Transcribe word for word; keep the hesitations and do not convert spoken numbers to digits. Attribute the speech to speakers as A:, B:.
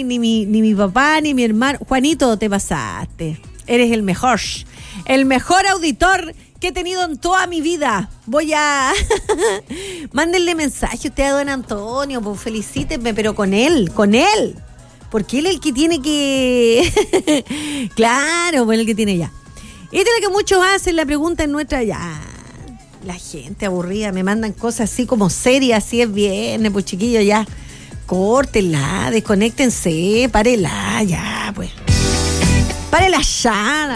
A: ni, ni, mi, ni mi papá, ni mi hermano. Juanito, te pasaste. Eres el mejor. El mejor auditor que he tenido en toda mi vida. Voy a... Mándenle mensaje usted a don Antonio, pues felicítenme, pero con él, con él. Porque él es el que tiene que... Claro, pues el que tiene ya. Esta es la que muchos hacen, la pregunta en nuestra... Ya, la gente aburrida, me mandan cosas así como serias, así es viernes, pues chiquillos, ya. Córtenla, desconéctense, párela, ya, pues. Párela ya.